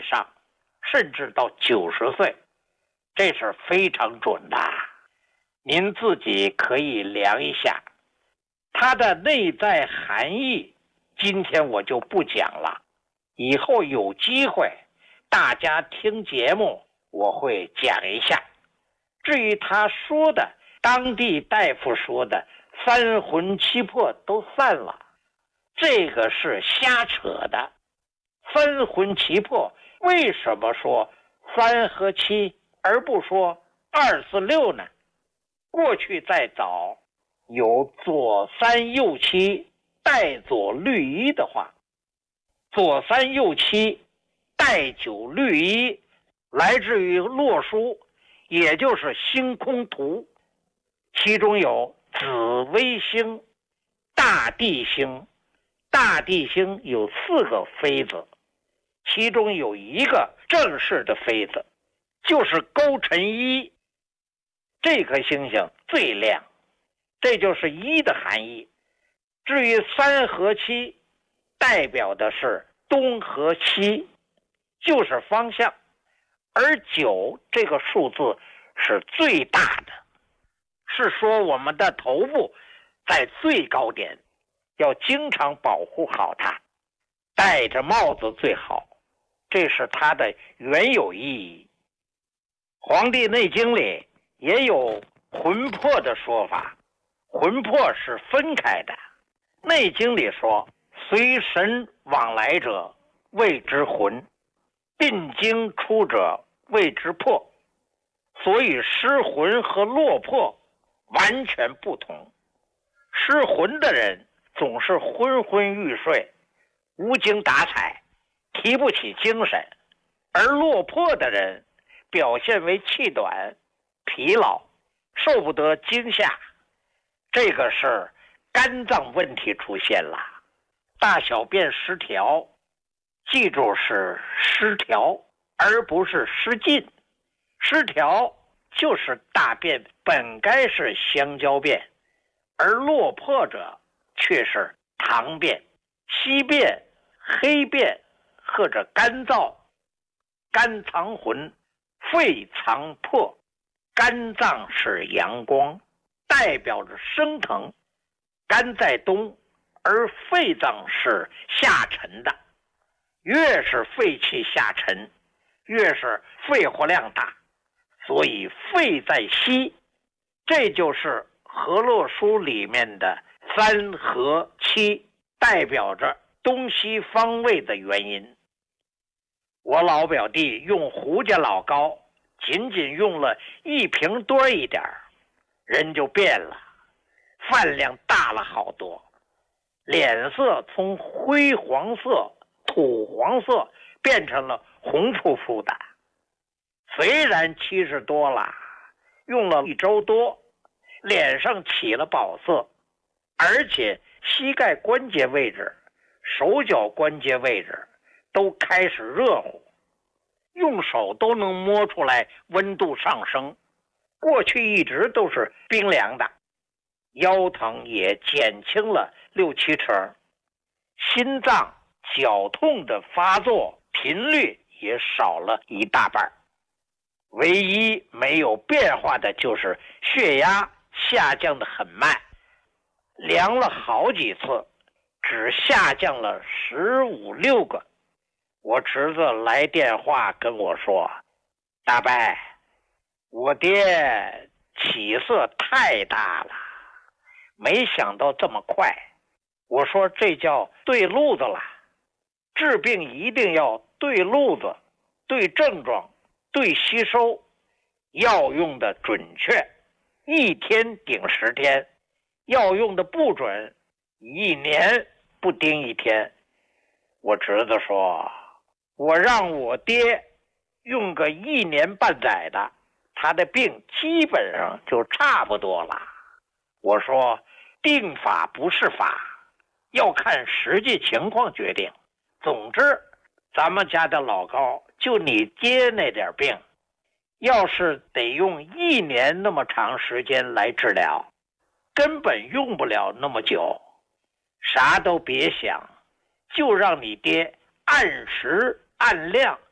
上，甚至到90岁，这是非常准的。您自己可以量一下。它的内在含义，今天我就不讲了，以后有机会大家听节目我会讲一下。至于他说的当地大夫说的三魂七魄都散了，这个是瞎扯的。三魂七魄为什么说3和7而不说2、4、6呢？过去再早有左3右7带左律1的话，左3右7带9律1来自于洛书，也就是星空图，其中有紫微星、大地星。大地星有4个妃子，其中有一个正式的妃子，就是勾陈1，这颗星星最亮，这就是1的含义。至于3和7代表的是东和西，就是方向，而9这个数字是最大的，是说我们的头部在最高点，要经常保护好它，戴着帽子最好，这是它的原有意义。黄帝内经里也有魂魄的说法，魂魄是分开的。内经里说，随神往来者谓之魂，并经出者谓之魄，所以失魂和落魄完全不同。失魂的人总是昏昏欲睡，无精打采，提不起精神，而落魄的人表现为气短、疲劳，受不得惊吓。这个是肝脏问题出现了，大小便失调，记住是失调，而不是失禁。失调就是大便本该是香蕉便，而落魄者却是糖便、稀便、黑便或者干燥。肝藏魂，肺藏魄，肝脏是阳光，代表着升腾，肝在东，而肺脏是下沉的。越是肺气下沉，越是肺活量大，所以肺在西。这就是河洛书里面的3和7，代表着东西方位的原因。我老表弟用胡家老膏，仅仅用了1瓶多一点，人就变了，饭量大了好多，脸色从灰黄色、土黄色变成了红扑扑的。虽然70多了，用了1周多，脸上起了宝色，而且膝盖关节位置、手脚关节位置都开始热乎，用手都能摸出来温度上升，过去一直都是冰凉的。腰疼也减轻了6、7成，心脏绞痛的发作频率也少了一大半。唯一没有变化的就是血压下降的很慢，量了好几次，只下降了15、16个。我侄子来电话跟我说，大伯，我爹起色太大了，没想到这么快。我说这叫对路子了，治病一定要对路子，对症状，对吸收，药用的准确，1天顶10天，药用的不准，1年不盯1天。我侄子说，我让我爹用个1年半载的，他的病基本上就差不多了。我说定法不是法，要看实际情况决定。总之咱们家的老高就你爹那点病，要是得用1年那么长时间来治疗，根本用不了那么久。啥都别想，就让你爹按时按量